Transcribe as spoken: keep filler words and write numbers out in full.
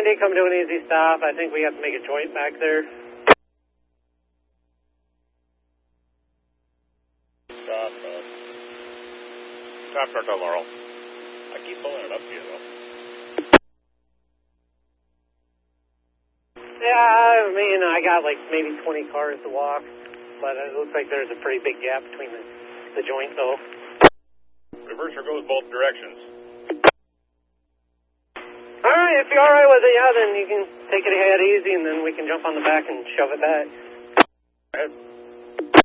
ninety, come to an easy stop. I think we have to make a joint back there. Stop, uh, stop, Cartel Laurel. I keep pulling it up to you, though. Yeah, I mean, I got like maybe twenty cars to walk, but it looks like there's a pretty big gap between the, the joint, though. Reverser goes both directions. All right, if you're all right with it, yeah, then you can take it ahead easy, and then we can jump on the back and shove it back. Go ahead.